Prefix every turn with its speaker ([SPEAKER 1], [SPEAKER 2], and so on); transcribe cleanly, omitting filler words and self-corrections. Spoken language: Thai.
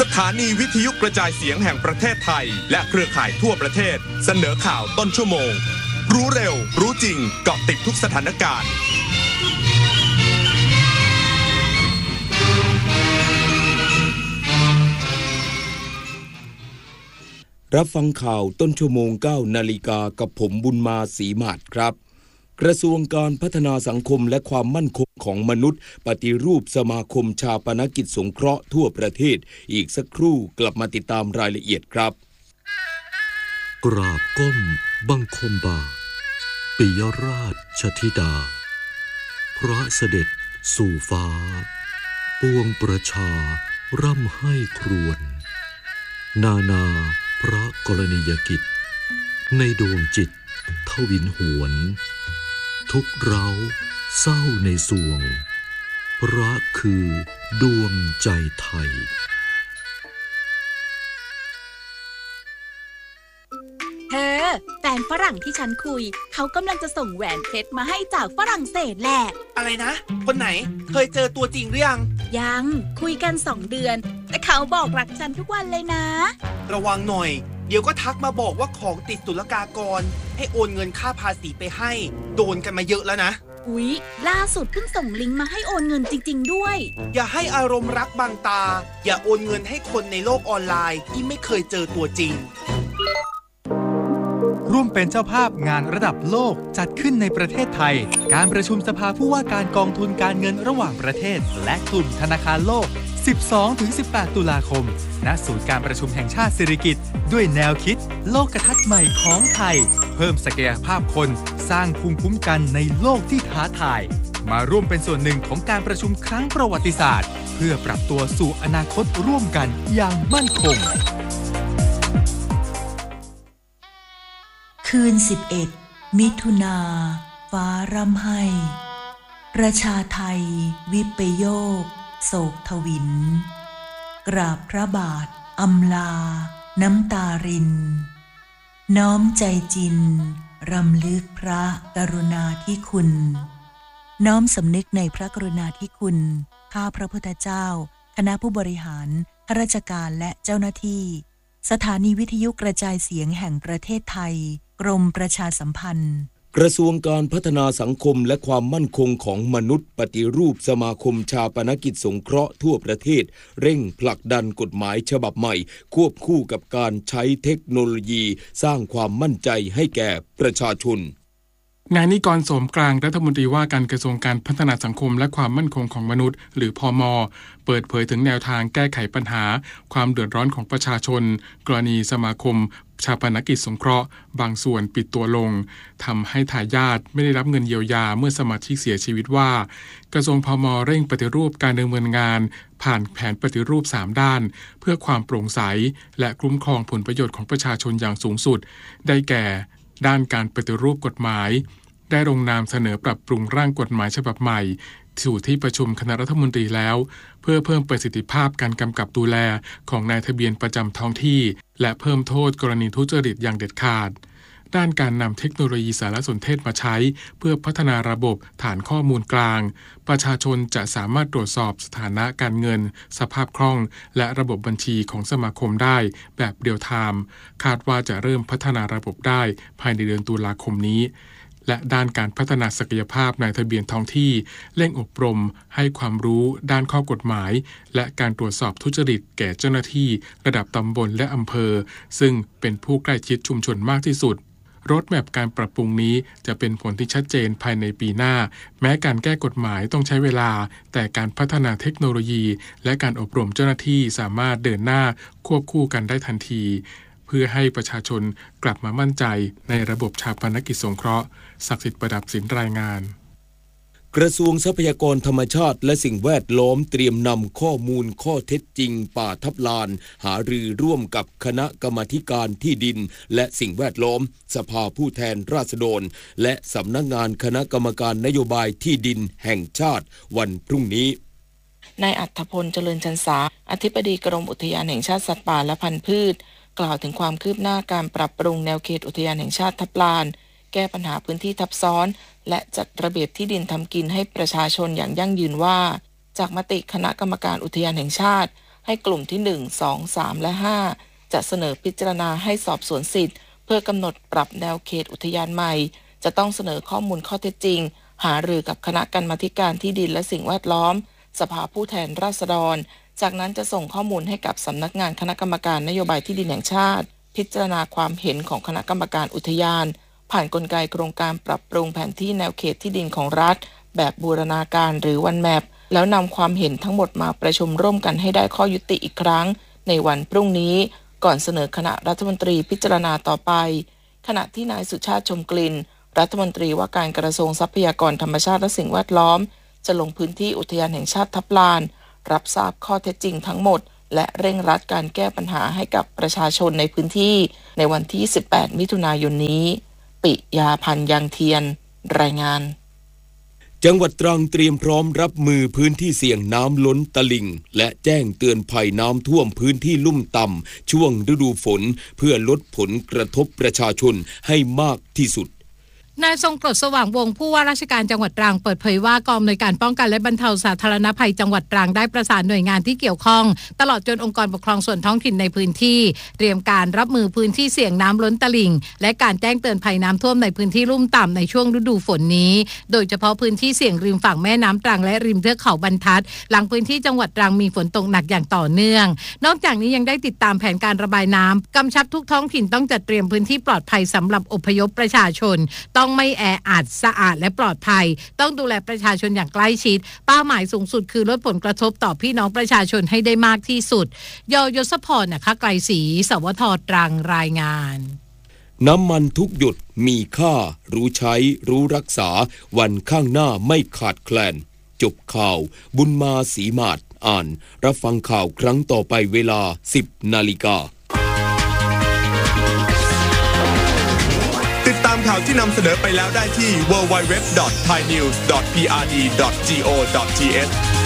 [SPEAKER 1] ถานีวิทยุกระจายเสียงแห่งประเทศไทยและเครือข่ายทั่วประเทศเสนอข่าวต้นชั่วโมงรู้เร็วรู้จริงเกาะติดทุกสถานการณ์
[SPEAKER 2] รับฟังข่าวต้นชั่วโมง 9 นาฬิกากับผมบุญมาศรีหมาดครับกระทรวงการพัฒนาสังคมและความมั่นคงของมนุษย์ปฏิรูปสมาคมชาปนกิจสงเคราะห์ทั่วประเทศอีกสักครู่กลับมาติดตามรายละเอียดครับ
[SPEAKER 3] กราบก้มบังคมบาทปิยราชธิดาพระเสด็จสู่ฟ้าปวงประชาร่ำให้ครวญนาพระกรณียกิจในดวงจิตทวินหวนทุกเร้าเศร้าในสวงพระคือดวงใจไทย
[SPEAKER 4] เธอแฟนฝรั่งที่ฉันคุยเขากำลังจะส่งแหวนเพชรมาให้จากฝรั่งเศสแหละ
[SPEAKER 5] อะไรนะคนไหนเคยเจอตัวจริงหรือ
[SPEAKER 4] ยังคุยกัน2 เดือนแต่เขาบอกรักฉันทุกวันเลยนะ
[SPEAKER 5] ระวังหน่อยเดี๋ยวก็ทักมาบอกว่าของติดศุลกากรให้โอนเงินค่าภาษีไปให้โดนกันมาเยอะแล้วนะ
[SPEAKER 4] อุ๊ยล่าสุดเพิ่งส่งลิงก์มาให้โอนเงินจริงๆด้วย
[SPEAKER 5] อย่าให้อารมณ์รักบังตาอย่าโอนเงินให้คนในโลกออนไลน์ที่ไม่เคยเจอตัวจริง
[SPEAKER 6] ร่วมเป็นเจ้าภาพงานระดับโลกจัดขึ้นในประเทศไทยการประชุมสภาผู้ว่าการกองทุนการเงินระหว่างประเทศและกลุ่มธนาคารโลก 12-18 ตุลาคมณศูนย์การประชุมแห่งชาติสิริกิติ์ด้วยแนวคิดโลกทัศน์ใหม่ของไทยเพิ่มศักยภาพคนสร้างภูมิคุ้มกันในโลกที่ท้าทายมาร่วมเป็นส่วนหนึ่งของการประชุมครั้งประวัติศาสตร์เพื่อปรับตัวสู่อนาคตร่วมกันอย่างมั่นคง
[SPEAKER 7] คืน11 มิถุนาฟ้าร่ำไห้ประชาไทยวิปโยคโศกทวินกราบพระบาทอำลาน้ำตารินน้อมใจจินรำลึกพระกรุณาธิคุณน้อมสำนึกในพระกรุณาธิคุณข้าพระพุทธเจ้าคณะผู้บริหารข้าราชการและเจ้าหน้าที่สถานีวิทยุกระจายเสียงแห่งประเทศไทยกรมประชาสัมพันธ์
[SPEAKER 2] กระทรวงการพัฒนาสังคมและความมั่นคงของมนุษย์ปฏิรูปสมาคมชาปนกิจสงเคราะห์ทั่วประเทศเร่งผลักดันกฎหมายฉบับใหม่ควบคู่กับการใช้เทคโนโลยีสร้างความมั่นใจให้แก่ประชาชน
[SPEAKER 8] นายนิกร โสมกลางรัฐมนตรีว่าการกระทรวงการพัฒนาสังคมและความมั่นคงของมนุษย์หรือพม.เปิดเผยถึงแนวทางแก้ไขปัญหาความเดือดร้อนของประชาชนกรณีสมาคมชาปนกิจสงเคราะห์บางส่วนปิดตัวลงทำให้ทายาทไม่ได้รับเงินเยียวยาเมื่อสมาชิกเสียชีวิตว่ากระทรวงพม.เร่งปฏิรูปการดำเนินงานผ่านแผนปฏิรูป3ด้านเพื่อความโปร่งใสและคุ้มครองผลประโยชน์ของประชาชนอย่างสูงสุดได้แก่ด้านการปฏิรูปกฎหมายได้ลงนามเสนอปรับปรุงร่างกฎหมายฉบับใหม่สู่ที่ประชุมคณะรัฐมนตรีแล้วเพื่อเพิ่มประสิทธิภาพการกำกับดูแลของนายทะเบียนประจำท้องที่และเพิ่มโทษกรณีทุจริตอย่างเด็ดขาดด้านการนำเทคโนโลยีสารสนเทศมาใช้เพื่อพัฒนาระบบฐานข้อมูลกลางประชาชนจะสามารถตรวจสอบสถานะการเงินสภาพคล่องและระบบบัญชีของสมาคมได้แบบเรียลไทม์คาดว่าจะเริ่มพัฒนาระบบได้ภายในเดือนตุลาคมนี้และด้านการพัฒนาศักยภาพนายทะเบียนท้องที่เร่งอบรมให้ความรู้ด้านข้อกฎหมายและการตรวจสอบทุจริตแก่เจ้าหน้าที่ระดับตำบลและอำเภอซึ่งเป็นผู้ใกล้ชิดชุมชนมากที่สุดรถแมพการปรับปรุงนี้จะเป็นผลที่ชัดเจนภายในปีหน้าแม้การแก้กฎหมายต้องใช้เวลาแต่การพัฒนาเทคโนโลยีและการอบรมเจ้าหน้าที่สามารถเดินหน้าควบคู่กันได้ทันทีเพื่อให้ประชาชนกลับมามั่นใจในระบบชาปนกิจสงเคราะห์ศักดิ์สิทธิ์ประดับสินรายงาน
[SPEAKER 2] กระทรวงทรัพยากรธรรมชาติและสิ่งแวดล้อมเตรียมนำข้อมูลข้อเท็จจริงป่าทับลานหารือร่วมกับคณะกรรมาธิการที่ดินและสิ่งแวดล้อมสภาผู้แทนราษฎรและสำนักงานคณะกรรมการนโยบายที่ดินแห่งชาติวันพรุ่งนี้
[SPEAKER 9] นายอัธพลเจริญชันษาอธิบดีกรมอุทยานแห่งชาติสัตว์ป่าและพันธุ์พืชกล่าวถึงความคืบหน้าการปรับปรุงแนวเขตอุทยานแห่งชาติทับลานแก้ปัญหาพื้นที่ทับซ้อนและจัดระเบียบที่ดินทำกินให้ประชาชนอย่างยั่งยืนว่าจากมติคณะกรรมการอุทยานแห่งชาติให้กลุ่มที่1 2 3และ5จะเสนอพิจารณาให้สอบสวนสิทธิ์เพื่อกำหนดปรับแนวเขตอุทยานใหม่จะต้องเสนอข้อมูลข้อเท็จจริงหารือกับคณะกรรมาธิการที่ดินและสิ่งแวดล้อมสภาผู้แทนราษฎรจากนั้นจะส่งข้อมูลให้กับสำนักงานคณะกรรมการนโยบายที่ดินแห่งชาติพิจารณาความเห็นของคณะกรรมการอุทยานผ่านกลไกโครงการปรับปรุงแผนที่แนวเขตที่ดินของรัฐแบบบูรณาการหรือวันแมปแล้วนำความเห็นทั้งหมดมาประชุมร่วมกันให้ได้ข้อยุติอีกครั้งในวันพรุ่งนี้ก่อนเสนอคณะรัฐมนตรีพิจารณาต่อไปขณะที่นายสุชาติชมกลิ่นรัฐมนตรีว่าการกระทรวงทรัพยากรธรรมชาติและสิ่งแวดล้อมจะลงพื้นที่อุทยานแห่งชาติทับลานรับทราบข้อเท็จจริงทั้งหมดและเร่งรัดการแก้ปัญหาให้กับประชาชนในพื้นที่ในวันที่18มิถุนายนนี้ปิยาพันธ์ยังเทียนรายงาน
[SPEAKER 2] จังหวัดตรังเตรียมพร้อมรับมือพื้นที่เสี่ยงน้ำล้นตลิ่งและแจ้งเตือนภัยน้ำท่วมพื้นที่ลุ่มต่ำช่วงฤดูฝนเพื่อลดผลกระทบประชาชนให้มากที่สุด
[SPEAKER 10] นายทรงกรดสว่างวงศ์ผู้ว่าราชการจังหวัดตรังเปิดเผยว่ากองอำนวยการป้องกันและบรรเทาสาธารณภัยจังหวัดตรังได้ประสานหน่วยงานที่เกี่ยวข้องตลอดจนองค์กรปกครองส่วนท้องถิ่นในพื้นที่เตรียมการรับมือพื้นที่เสี่ยงน้ำล้นตลิ่งและการแจ้งเตือนภัยน้ำท่วมในพื้นที่ลุ่มต่ำในช่วงฤดูฝนนี้โดยเฉพาะพื้นที่เสี่ยงริมฝั่งแม่น้ำตรังและริมเทือกเขาบรรทัดหลังพื้นที่จังหวัดตรังมีฝนตกหนักอย่างต่อเนื่องนอกจากนี้ยังได้ติดตามแผนการระบายน้ำกำชับทุกท้องถิ่นต้องจัดเตรียมพื้นที่ปลอดภัยสำหรับอพยพประชาชนต้องไม่แออัดสะอาดและปลอดภัยต้องดูแลประชาชนอย่างใกล้ชิดเป้าหมายสูงสุดคือลดผลกระทบต่อพี่น้องประชาชนให้ได้มากที่สุดยศพรนะคะไกรศรีสวทตรังรายงาน
[SPEAKER 2] น้ำมันทุกหยดมีค่ารู้ใช้รู้รักษาวันข้างหน้าไม่ขาดแคลนจบข่าวบุญมาศรีมาศอ่านรับฟังข่าวครั้งต่อไปเวลา 10 นาฬิกา
[SPEAKER 1] ติดตามข่าวที่นำเสนอไปแล้วได้ที่ www.thainews.prd.go.th